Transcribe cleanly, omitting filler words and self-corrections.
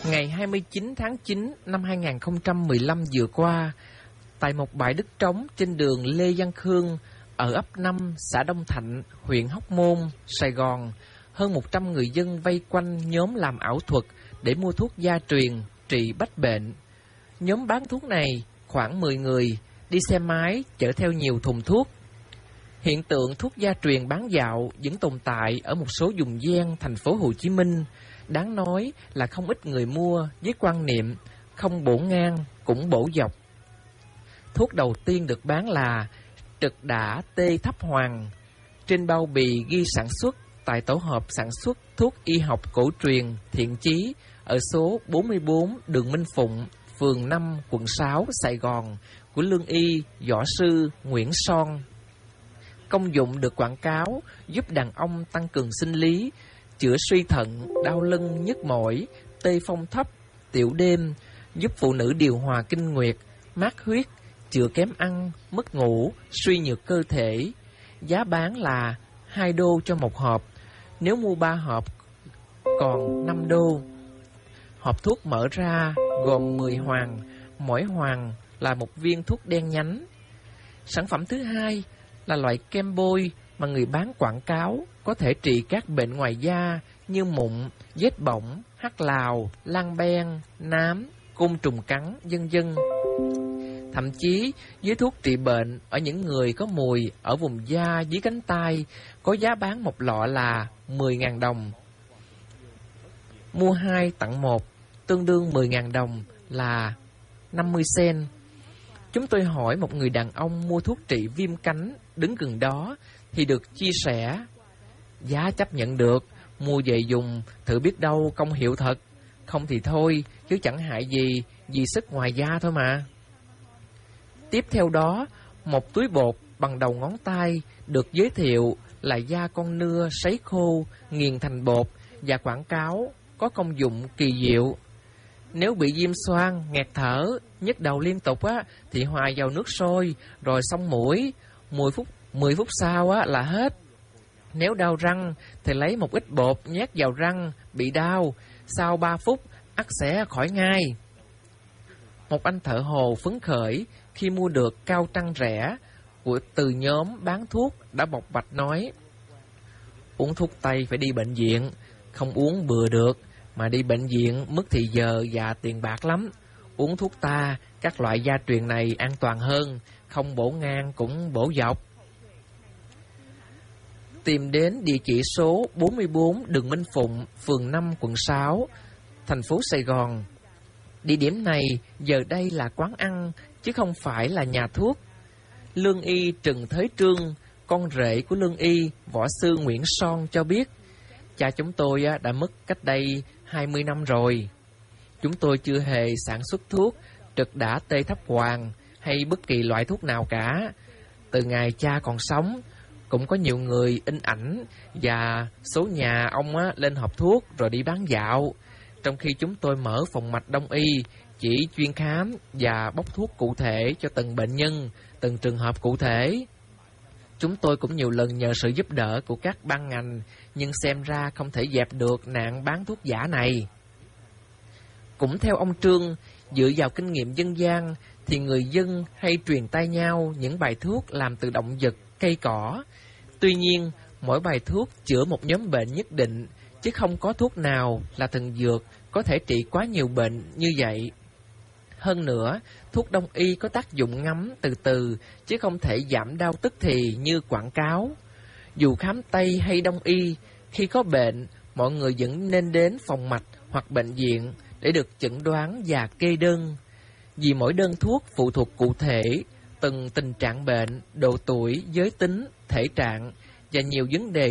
Ngày 29 tháng 9 năm 2015 vừa qua, tại một bãi đất trống trên đường Lê Văn Khương ở ấp 5, xã Đông Thạnh, huyện Hóc Môn, Sài Gòn, hơn 100 người dân vây quanh nhóm làm ảo thuật để mua thuốc gia truyền trị bách bệnh. Nhóm bán thuốc này khoảng 10 người, đi xe máy chở theo nhiều thùng thuốc. Hiện tượng thuốc gia truyền bán dạo vẫn tồn tại ở một số vùng ven thành phố Hồ Chí Minh. Đáng nói là không ít người mua với quan niệm không bổ ngang cũng bổ dọc. Thuốc đầu tiên được bán là Trực Đả Tê Thấp Hoàng. Trên bao bì ghi sản xuất tại tổ hợp sản xuất thuốc y học cổ truyền Thiện Chí ở số 44 đường Minh Phụng, phường 5, quận 6, Sài Gòn của lương y võ sư Nguyễn Son. Công dụng được quảng cáo giúp đàn ông tăng cường sinh lý, chữa suy thận, đau lưng, nhức mỏi, tê phong thấp, tiểu đêm, giúp phụ nữ điều hòa kinh nguyệt, mát huyết, chữa kém ăn, mất ngủ, suy nhược cơ thể. Giá bán là 2 đô cho một hộp, nếu mua 3 hộp còn 5 đô. Hộp thuốc mở ra gồm 10 hoàng, mỗi hoàng là một viên thuốc đen nhánh. Sản phẩm thứ hai là loại kem bôi mà người bán quảng cáo có thể trị các bệnh ngoài da như mụn, vết bỏng, hắc lào, lang ben, nám, côn trùng cắn, vân vân. Thậm chí, với thuốc trị bệnh ở những người có mùi ở vùng da dưới cánh tay, có giá bán một lọ là 10.000 đồng. Mua 2 tặng 1, tương đương 10.000 đồng là 50 cent. Chúng tôi hỏi một người đàn ông mua thuốc trị viêm cánh đứng gần đó thì được chia sẻ: giá chấp nhận được, mua về dùng thử biết đâu công hiệu thật, không thì thôi, chứ chẳng hại gì, vì sức ngoài da thôi mà. Tiếp theo đó, một túi bột bằng đầu ngón tay được giới thiệu là da con nưa sấy khô, nghiền thành bột và quảng cáo có công dụng kỳ diệu. Nếu bị viêm xoang, nghẹt thở, nhức đầu liên tục thì hòa vào nước sôi rồi xông mũi, 10 phút sau là hết. Nếu đau răng thì lấy một ít bột nhét vào răng bị đau, sau 3 phút ắt sẽ khỏi ngay. Một anh thợ hồ phấn khởi khi mua được cao trăng rẻ từ nhóm bán thuốc đã bộc bạch nói: uống thuốc tây phải đi bệnh viện, không uống bừa được, mà đi bệnh viện mất thì giờ và tiền bạc lắm. Uống thuốc ta, các loại gia truyền này an toàn hơn, không bổ ngang cũng bổ dọc. Tìm đến địa chỉ số 44 đường Minh Phụng, phường 5, quận 6, thành phố Sài Gòn. Địa điểm này giờ đây là quán ăn, chứ không phải là nhà thuốc. Lương y Trần Thới Trương, con rể của lương y võ sư Nguyễn Son cho biết, cha chúng tôi đã mất cách đây 20 năm rồi. Chúng tôi chưa hề sản xuất thuốc Trực Đả Tê Thấp Hoàng hay bất kỳ loại thuốc nào cả. Từ ngày cha còn sống, cũng có nhiều người in ảnh và số nhà ông lên hộp thuốc rồi đi bán dạo. Trong khi chúng tôi mở phòng mạch đông y, chỉ chuyên khám và bốc thuốc cụ thể cho từng bệnh nhân, từng trường hợp cụ thể. Chúng tôi cũng nhiều lần nhờ sự giúp đỡ của các ban ngành, nhưng xem ra không thể dẹp được nạn bán thuốc giả này. Cũng theo ông Trương, dựa vào kinh nghiệm dân gian thì người dân hay truyền tai nhau những bài thuốc làm từ động vật, cây cỏ. Tuy nhiên, mỗi bài thuốc chữa một nhóm bệnh nhất định, chứ không có thuốc nào là thần dược có thể trị quá nhiều bệnh như vậy. Hơn nữa, thuốc đông y có tác dụng ngấm từ từ, chứ không thể giảm đau tức thì như quảng cáo. Dù khám Tây hay đông y, khi có bệnh, mọi người vẫn nên đến phòng mạch hoặc bệnh viện để được chẩn đoán và kê đơn. Vì mỗi đơn thuốc phụ thuộc cụ thể, từng tình trạng bệnh, độ tuổi, giới tính, thể trạng và nhiều vấn đề